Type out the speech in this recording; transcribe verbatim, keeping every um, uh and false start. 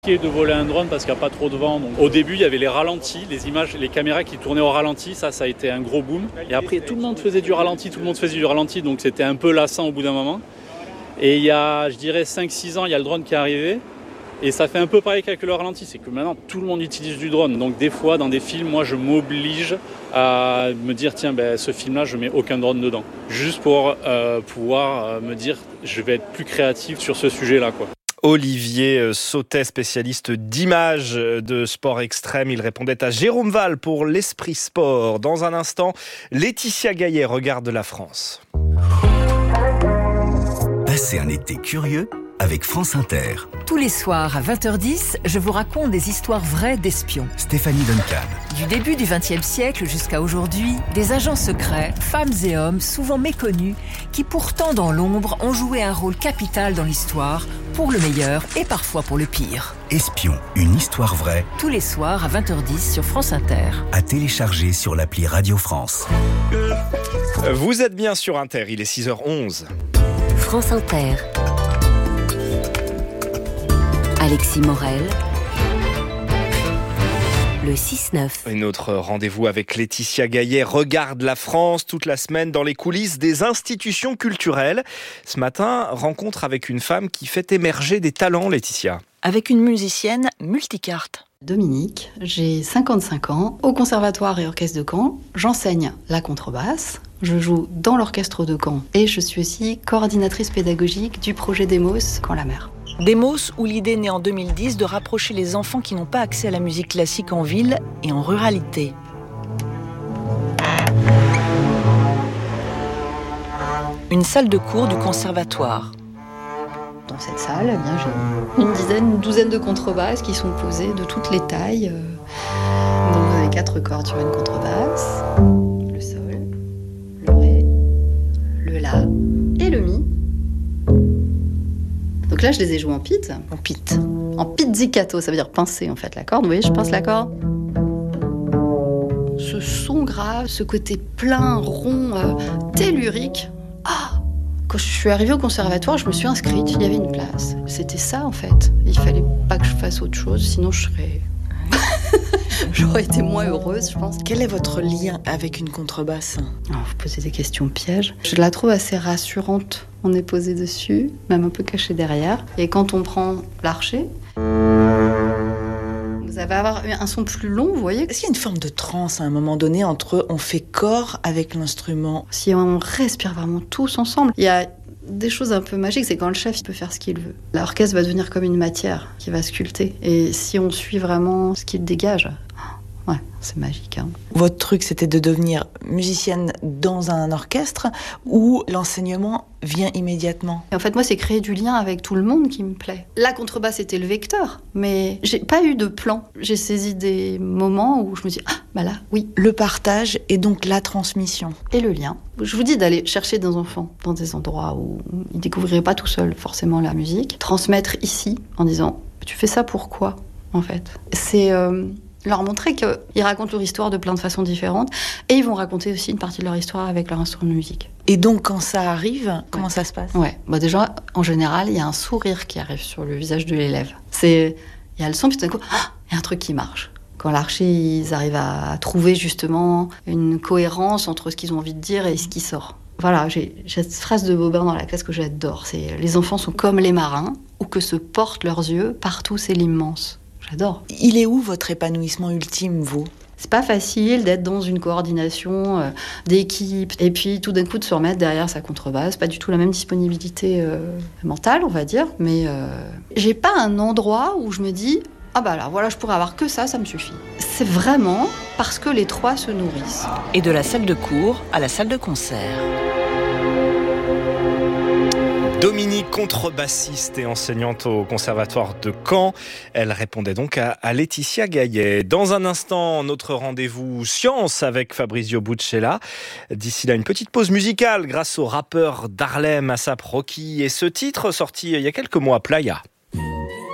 De voler un drone parce qu'il n'y a pas trop de vent. Donc, au début, il y avait les ralentis, les images, les caméras qui tournaient au ralenti. Ça, ça a été un gros boom. Et après, tout le monde faisait du ralenti, tout le monde faisait du ralenti. Donc, c'était un peu lassant au bout d'un moment. Et il y a, je dirais, cinq six ans, il y a le drone qui est arrivé. Et ça fait un peu pareil qu'avec le ralenti. C'est que maintenant, tout le monde utilise du drone. Donc, des fois, dans des films, moi, je m'oblige à me dire, tiens, ben, ce film-là, je mets aucun drone dedans. Juste pour euh, pouvoir euh, me dire, je vais être plus créatif sur ce sujet-là, quoi. Olivier Sautet, spécialiste d'images de sport extrême. Il répondait à Jérôme Val pour l'Esprit Sport. Dans un instant, Laetitia Gaillet regarde la France. Passez un été curieux avec France Inter. Tous les soirs à vingt heures dix, je vous raconte des histoires vraies d'espions. Stéphanie Duncan. Du début du vingtième siècle jusqu'à aujourd'hui, des agents secrets, femmes et hommes souvent méconnus, qui pourtant dans l'ombre ont joué un rôle capital dans l'histoire, pour le meilleur et parfois pour le pire. Espion, une histoire vraie. Tous les soirs à vingt heures dix sur France Inter. À télécharger sur l'appli Radio France. Vous êtes bien sur Inter, il est six heures onze. France Inter. Alexis Morel, le six neuf. Et notre rendez-vous avec Laetitia Gaillet regarde la France toute la semaine dans les coulisses des institutions culturelles. Ce matin, rencontre avec une femme qui fait émerger des talents, Laetitia. Avec une musicienne multicarte. Dominique, j'ai cinquante-cinq ans, au Conservatoire et Orchestre de Caen, j'enseigne la contrebasse, je joue dans l'orchestre de Caen et je suis aussi coordinatrice pédagogique du projet Demos Caen-la-Mer. Demos, où l'idée naît en deux mille dix de rapprocher les enfants qui n'ont pas accès à la musique classique en ville et en ruralité. Une salle de cours du conservatoire. Dans cette salle, eh bien, j'ai une dizaine, une douzaine de contrebasses qui sont posées de toutes les tailles. Donc vous avez quatre cordes sur une contrebasse, le sol, le ré, le la et le mi. Donc là, je les ai joués en pit. En pit. En pizzicato, ça veut dire pincer en fait la corde. Vous voyez, je pince la corde. Ce son grave, ce côté plein, rond, euh, tellurique. Ah! Quand je suis arrivée au conservatoire, je me suis inscrite. Il y avait une place. C'était ça en fait. Il fallait pas que je fasse autre chose, sinon je serais... J'aurais été moins heureuse, je pense. Quel est votre lien avec une contrebasse ? Oh, vous posez des questions pièges. Je la trouve assez rassurante. On est posé dessus, même un peu caché derrière. Et quand on prend l'archet, vous allez avoir un son plus long, vous voyez. Est-ce qu'il y a une forme de transe à un moment donné entre on fait corps avec l'instrument ? Si on respire vraiment tous ensemble, il y a des choses un peu magiques, c'est quand le chef il peut faire ce qu'il veut. L'orchestre va devenir comme une matière qui va sculpter. Et si on suit vraiment ce qu'il dégage, ouais, c'est magique. Hein. Votre truc, c'était de devenir musicienne dans un orchestre où l'enseignement vient immédiatement. Et en fait, moi, c'est créer du lien avec tout le monde qui me plaît. La contrebasse était le vecteur, mais j'ai pas eu de plan. J'ai saisi des moments où je me dis, ah, bah là, oui. Le partage et donc la transmission. Et le lien. Je vous dis d'aller chercher des enfants dans des endroits où ils découvriraient pas tout seuls forcément la musique. Transmettre ici en disant, tu fais ça pourquoi, en fait. C'est... Euh, leur montrer qu'ils racontent leur histoire de plein de façons différentes et ils vont raconter aussi une partie de leur histoire avec leur instrument de musique. Et donc quand ça arrive, comment ouais. ça se passe ? Ouais, bah déjà en général il y a un sourire qui arrive sur le visage de l'élève. C'est, il y a le son puis tout d'un coup, ah, il y a un truc qui marche. Quand l'archi ils arrivent à trouver justement une cohérence entre ce qu'ils ont envie de dire et ce qui sort. Voilà, j'ai, j'ai cette phrase de Bobin dans la classe que j'adore. C'est les enfants sont comme les marins où que se portent leurs yeux, partout c'est l'immense. J'adore. Il est où votre épanouissement ultime, vous ? C'est pas facile d'être dans une coordination euh, d'équipe et puis tout d'un coup de se remettre derrière sa contrebasse. Pas du tout la même disponibilité euh, mentale, on va dire. Mais euh, j'ai pas un endroit où je me dis « Ah bah là, voilà, je pourrais avoir que ça, ça me suffit. » C'est vraiment parce que les trois se nourrissent. Et de la salle de cours à la salle de concert. Dominique, contrebassiste et enseignante au Conservatoire de Caen. Elle répondait donc à, à Laetitia Gaillet. Dans un instant, notre rendez-vous science avec Fabrizio Buccella. D'ici là, une petite pause musicale grâce au rappeur d'Harlem, A$ap Rocky. Et ce titre, sorti il y a quelques mois, Playa.